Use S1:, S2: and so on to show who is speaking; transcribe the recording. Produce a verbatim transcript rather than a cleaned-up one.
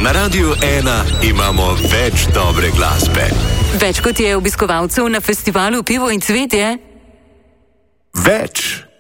S1: Na Radiu ena imamo več dobre glasbe.
S2: Več kot je obiskovalcev na festivalu Pivo in cvetje?
S1: Več.